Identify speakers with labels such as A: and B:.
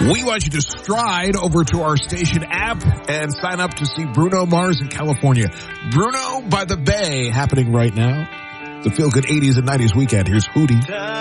A: We want you to stride over to our station app and sign up to see Bruno Mars in California. Bruno by the Bay happening right now. The Feel Good 80s and 90s weekend. Here's Hootie.